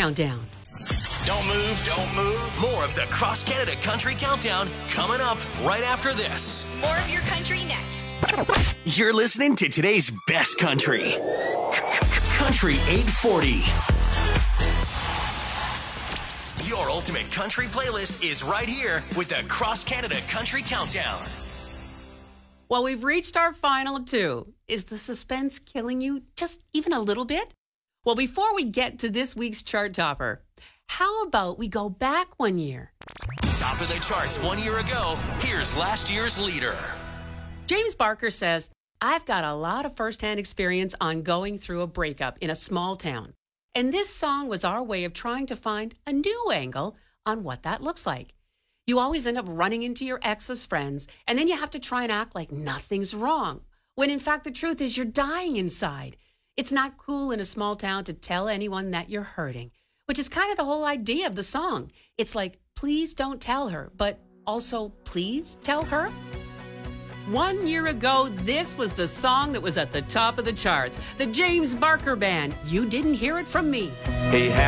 Countdown. Don't move, don't move. More of the Cross Canada Country Countdown coming up right after this. More of your country next. You're listening to today's best country. Country 840. Your ultimate country playlist is right here with the Cross Canada Country Countdown. Well, we've reached our final two. Is the suspense killing you just even a little bit? Well, before we get to this week's chart topper, how about we go back 1 year? Top of the charts 1 year ago, here's last year's leader. James Barker says, I've got a lot of firsthand experience on going through a breakup in a small town. And this song was our way of trying to find a new angle on what that looks like. You always end up running into your ex's friends, and then you have to try and act like nothing's wrong, when in fact the truth is you're dying inside. It's not cool in a small town to tell anyone that you're hurting, which is kind of the whole idea of the song. It's like, please don't tell her, but also please tell her. 1 year ago, this was the song that was at the top of the charts. The James Barker Band. You didn't hear it from me. Hey,